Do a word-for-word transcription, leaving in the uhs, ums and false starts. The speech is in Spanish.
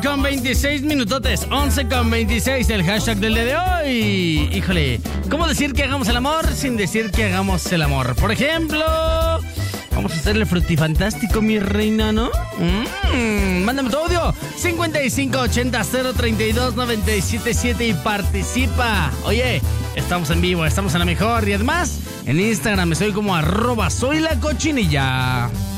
con veintiséis minutotes, once con veintiséis, el hashtag del día de hoy. Híjole, ¿cómo decir que hagamos el amor sin decir que hagamos el amor? Por ejemplo, vamos a hacerle frutifantástico, mi reina, ¿no? Mm, mándame tu audio, cincuenta y cinco ochenta cero treinta y dos noventa y siete siete y participa. Oye, estamos en vivo, estamos en la mejor y además en Instagram me soy como arroba soy la cochinilla.